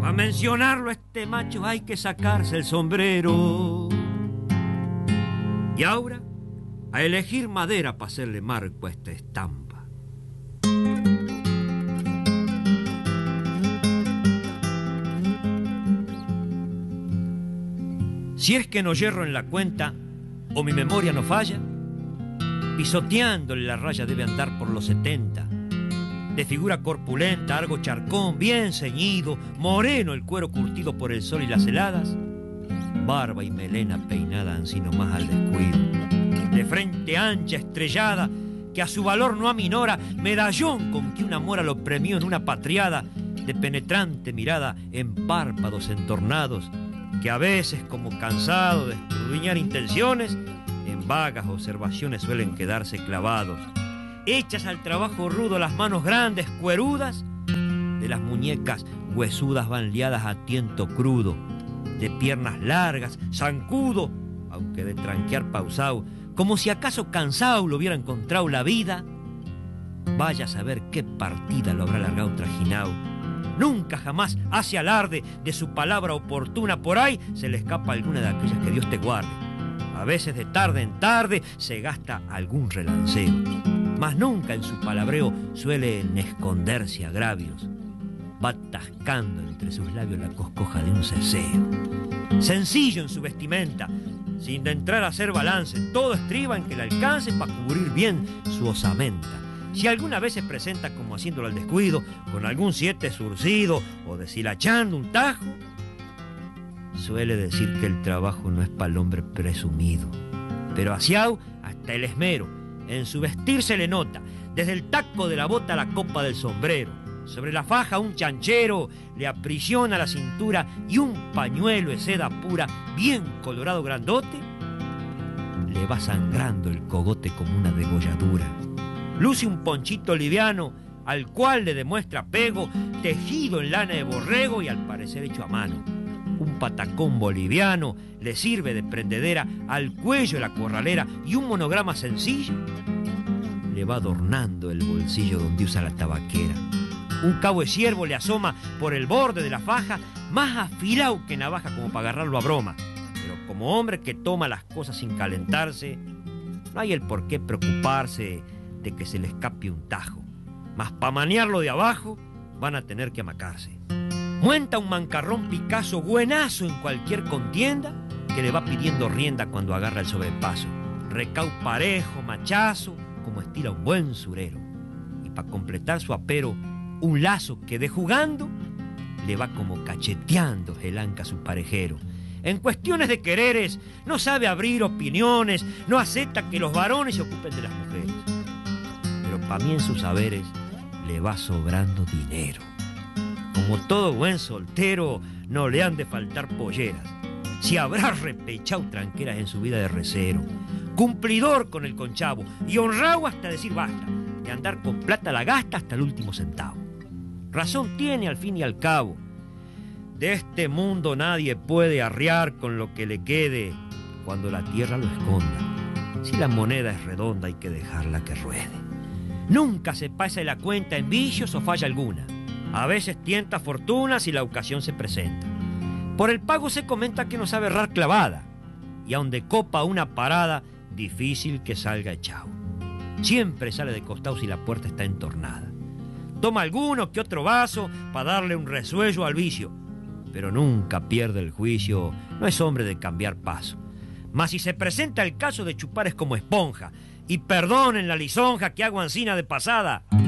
A mencionarlo a este macho hay que sacarse el sombrero. Y ahora, a elegir madera para hacerle marco a esta estampa. Si es que no yerro en la cuenta o mi memoria no falla, pisoteándole la raya debe andar por los 70. De figura corpulenta, algo charcón, bien ceñido, moreno el cuero curtido por el sol y las heladas, barba y melena peinada ansí nomás al descuido, de frente ancha, estrellada, que a su valor no aminora, medallón con que una mora lo premió en una patriada, de penetrante mirada en párpados entornados, que a veces, como cansado de escudriñar intenciones, en vagas observaciones suelen quedarse clavados. Hechas al trabajo rudo las manos grandes, cuerudas, de las muñecas huesudas van liadas a tiento crudo, de piernas largas, zancudo, aunque de tranquear pausao, como si acaso cansado lo hubiera encontrado la vida. Vaya a saber qué partida lo habrá largado trajinao. Nunca jamás hace alarde de su palabra oportuna, por ahí se le escapa alguna de aquellas que Dios te guarde. A veces de tarde en tarde se gasta algún relanceo, mas nunca en su palabreo suelen esconderse agravios. Va tascando entre sus labios la coscoja de un ceseo. Sencillo en su vestimenta, sin de entrar a hacer balance, todo estriba en que le alcance para cubrir bien su osamenta. Si alguna vez se presenta como haciéndolo al descuido, con algún 7 surcido o deshilachando un tajo, suele decir que el trabajo no es para el hombre presumido. Pero asiao hasta el esmero, en su vestir se le nota, desde el taco de la bota a la copa del sombrero. Sobre la faja un chanchero le aprisiona la cintura y un pañuelo de seda pura, bien colorado grandote, le va sangrando el cogote como una degolladura. Luce un ponchito liviano al cual le demuestra apego, tejido en lana de borrego y al parecer hecho a mano. Un patacón boliviano le sirve de prendedera al cuello de la corralera y un monograma sencillo le va adornando el bolsillo donde usa la tabaquera. Un cabo de ciervo le asoma por el borde de la faja, más afilado que navaja como para agarrarlo a broma. Pero como hombre que toma las cosas sin calentarse, no hay el por qué preocuparse de que se le escape un tajo. Mas para manearlo de abajo van a tener que amacarse. Muenta un mancarrón Picasso buenazo en cualquier contienda que le va pidiendo rienda cuando agarra el sobrepaso. Recau parejo, machazo, como estira un buen surero. Y para completar su apero, un lazo que de jugando le va como cacheteando el anca a su parejero. En cuestiones de quereres no sabe abrir opiniones, no acepta que los varones se ocupen de las mujeres. Pero para mí en sus saberes le va sobrando dinero. Como todo buen soltero, no le han de faltar polleras. Si habrá repechado tranqueras en su vida de recero. Cumplidor con el conchavo y honrado hasta decir basta. De andar con plata la gasta hasta el último centavo. Razón tiene al fin y al cabo. De este mundo nadie puede arriar con lo que le quede cuando la tierra lo esconda. Si la moneda es redonda hay que dejarla que ruede. Nunca se pasa la cuenta en vicios o falla alguna. A veces tienta fortuna si la ocasión se presenta. Por el pago se comenta que no sabe errar clavada. Y aun de copa una parada, difícil que salga echado. Siempre sale de costado si la puerta está entornada. Toma alguno que otro vaso para darle un resuello al vicio. Pero nunca pierde el juicio, no es hombre de cambiar paso. Mas si se presenta el caso de chupar es como esponja. Y perdonen la lisonja que hago ansina de pasada.